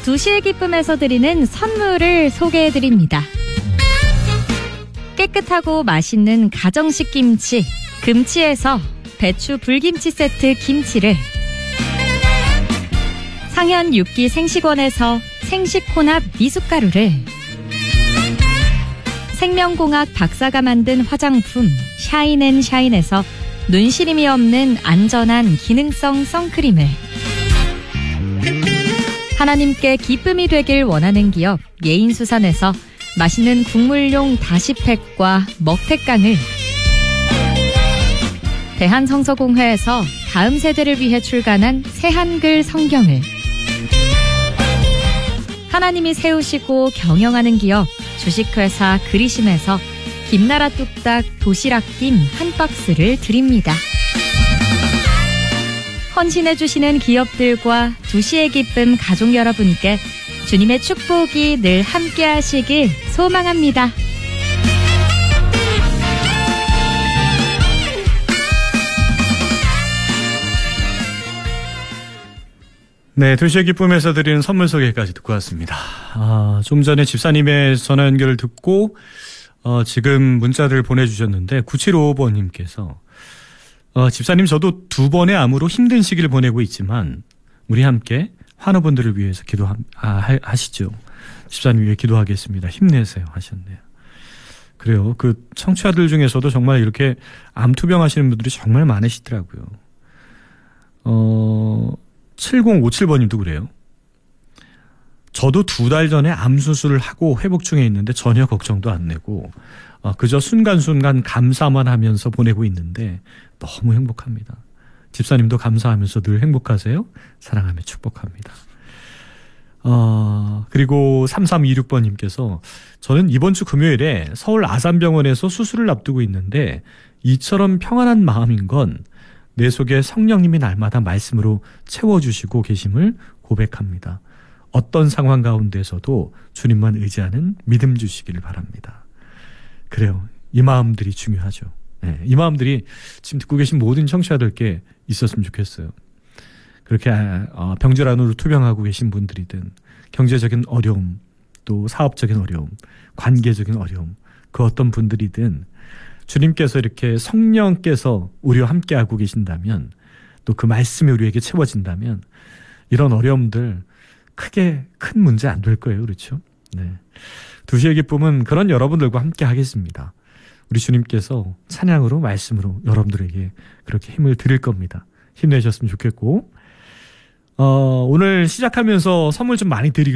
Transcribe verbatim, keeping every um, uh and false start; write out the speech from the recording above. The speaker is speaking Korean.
두시의 기쁨에서 드리는 선물을 소개해드립니다. 깨끗하고 맛있는 가정식 김치, 금치에서 배추 불김치 세트 김치를, 상현 육 기 생식원에서 생식혼합 미숫가루를, 생명공학 박사가 만든 화장품 샤인앤샤인에서 눈시림이 없는 안전한 기능성 선크림을, 하나님께 기쁨이 되길 원하는 기업 예인수산에서 맛있는 국물용 다시팩과 먹태깡을, 대한성서공회에서 다음 세대를 위해 출간한 새한글 성경을, 하나님이 세우시고 경영하는 기업 주식회사 그리심에서 김나라 뚝딱 도시락김 한 박스를 드립니다. 헌신해주시는 기업들과 두시의 기쁨 가족 여러분께 주님의 축복이 늘 함께 하시길 소망합니다. 네, 두시의 기쁨에서 드리는 선물 소개까지 듣고 왔습니다. 아, 좀 전에 집사님의 전화 연결을 듣고 어, 지금 문자를 보내주셨는데 구칠오오 번님께서 어, 집사님, 저도 두 번의 암으로 힘든 시기를 보내고 있지만 우리 함께 환우분들을 위해서 기도 아, 하시죠. 집사님 위해 기도하겠습니다. 힘내세요 하셨네요. 그래요. 그 청취자들 중에서도 정말 이렇게 암 투병하시는 분들이 정말 많으시더라고요. 어, 칠공오칠 번님도 그래요. 저도 두 달 전에 암 수술을 하고 회복 중에 있는데 전혀 걱정도 안 내고 어, 그저 순간순간 감사만 하면서 보내고 있는데 너무 행복합니다. 집사님도 감사하면서 늘 행복하세요. 사랑하며 축복합니다. 어, 그리고 삼삼이육 번님께서 저는 이번 주 금요일에 서울 아산병원에서 수술을 앞두고 있는데 이처럼 평안한 마음인 건 내 속에 성령님이 날마다 말씀으로 채워주시고 계심을 고백합니다. 어떤 상황 가운데서도 주님만 의지하는 믿음 주시기를 바랍니다. 그래요. 이 마음들이 중요하죠. 네, 이 마음들이 지금 듣고 계신 모든 청취자들께 있었으면 좋겠어요. 그렇게 어, 병질환으로 투병하고 계신 분들이든 경제적인 어려움, 또 사업적인 어려움, 관계적인 어려움, 그 어떤 분들이든 주님께서 이렇게 성령께서 우리와 함께하고 계신다면, 또 그 말씀이 우리에게 채워진다면 이런 어려움들 크게 큰 문제 안 될 거예요. 그렇죠? 네. 두시의 기쁨은 그런 여러분들과 함께 하겠습니다. 우리 주님께서 찬양으로 말씀으로 여러분들에게 그렇게 힘을 드릴 겁니다. 힘내셨으면 좋겠고 어, 오늘 시작하면서 선물 좀 많이 드리기로